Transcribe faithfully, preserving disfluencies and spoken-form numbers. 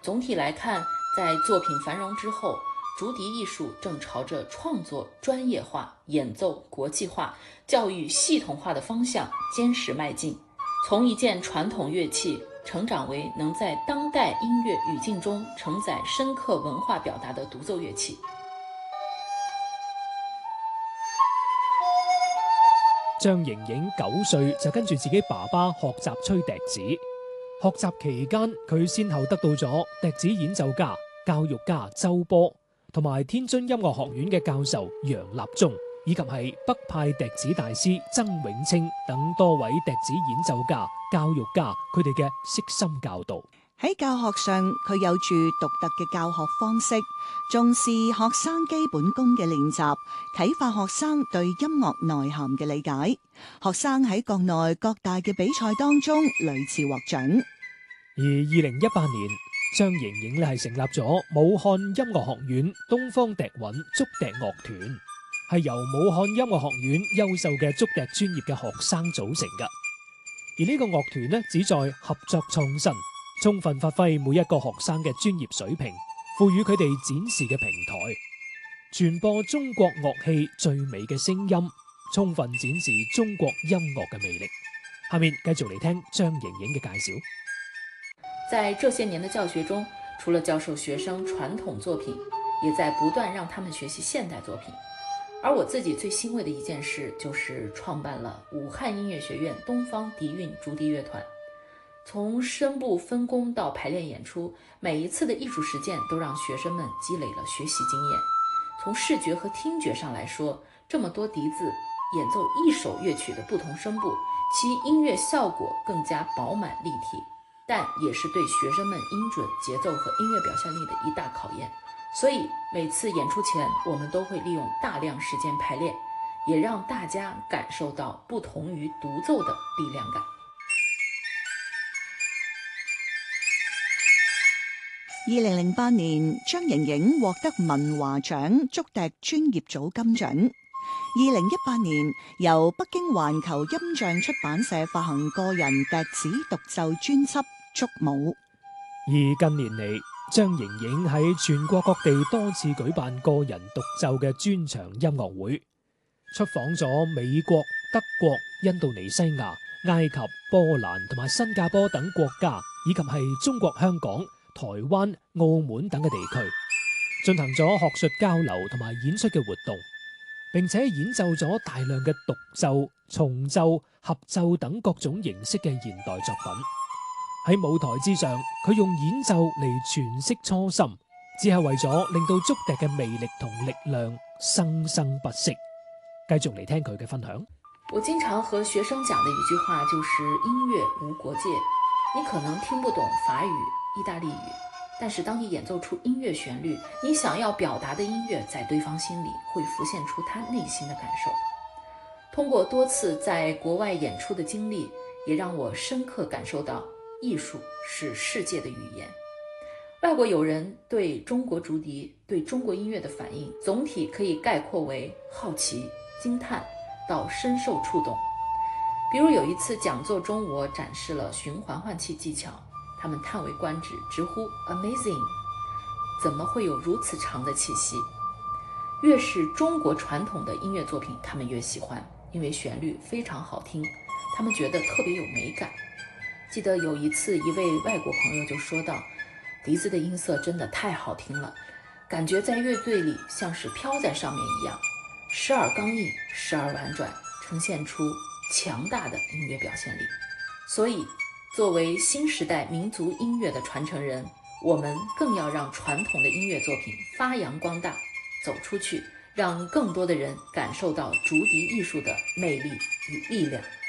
总体来看，在作品繁荣之后，竹笛艺术正朝着创作专业化、演奏国际化、教育系统化的方向坚实迈进，从一件传统乐器成长为能在当代音乐语境中承载深刻文化表达的独奏乐器。 張瑩瑩九歲就跟住自己爸爸學習吹笛子，學習期間佢先後得到咗笛子演奏家、教育家周波，同埋天津音樂學院嘅教授楊立中，以及係北派笛子大師曾永清等多位笛子演奏家、教育家，佢哋嘅悉心教導。 喺教學上，佢有住獨特嘅教學方式，重視學生基本功嘅練習，啟發學生對音樂內涵嘅理解。學生喺國內各大嘅比賽當中屢次獲獎。 而二零一八年，張瑩瑩咧係成立咗武漢音樂學院東方笛韻竹笛樂團，係由武漢音樂學院優秀嘅竹笛專業嘅學生組成嘅。而呢個樂團呢，旨在合作創新，充分發揮每一個學生嘅專業水平，賦予佢哋展示嘅平台，傳播中國樂器最美嘅聲音，充分展示中國音樂嘅魅力。下面繼續嚟聽張瑩瑩嘅介紹。 在這些年的教學中，除了教授學生傳統作品，也在不斷讓他們學習現代作品。而我自己最欣慰的一件事，就是創辦了武漢音樂學院東方笛韻竹笛樂團。從聲部分工到排練演出，每一次的藝術實踐都讓學生們積累了學習經驗。從視覺和聽覺上來說，這麼多笛子演奏一首樂曲的不同聲部，其音樂效果更加飽滿立體，但也是對學生們音準、節奏和音樂表現力的一大考驗。所以每次演出前，我們都會利用大量時間排練，也讓大家感受到不同於獨奏的力量感。 二零零八年，張瑩瑩獲得文華獎竹笛專業組金獎。二零一八年，由北京環球音像出版社發行個人笛子獨奏專輯《竹舞》。 而近年嚟，張瑩瑩喺全國各地多次舉辦個人獨奏嘅專場音樂會，出訪咗美國、德國、印度尼西亞、埃及、波蘭同埋新加坡等國家，以及係中國香港、台灣、澳門等嘅地區，進行咗學術交流同埋演出嘅活動，並且演奏咗大量嘅獨奏、重奏、合奏等各種形式嘅現代作品。喺舞台之上，佢用演奏嚟詮釋初心，只係為咗令到竹笛嘅魅力同力量生生不息。繼續嚟聽佢嘅分享。 我經常和學生講的一句話就是音樂無國界。你可能聽不懂法語、意大利語，但是當你演奏出音樂旋律，你想要表達的音樂在對方心裡會浮現出他內心的感受。通過多次在國外演出的經歷，也讓我深刻感受到藝術是世界的語言。外國友人對中國竹笛、對中國音樂的反應，總體可以概括為好奇、驚嘆到深受觸動。比如有一次講座中，我展示了循環換氣技巧，他們嘆為觀止，直呼 Amazing， 怎麼會有如此長的氣息？越是中國傳統的音樂作品，他們越喜歡，因為旋律非常好聽，他們覺得特別有美感。記得有一次，一位外國朋友就說道，笛子的音色真的太好聽了，感覺在樂隊裡像是飄在上面一樣，時而剛毅，時而婉轉，呈現出強大的音樂表現力。所以作為新時代民族音樂的傳承人，我們更要讓傳統的音樂作品發揚光大，走出去，讓更多的人感受到竹笛藝術的魅力與力量。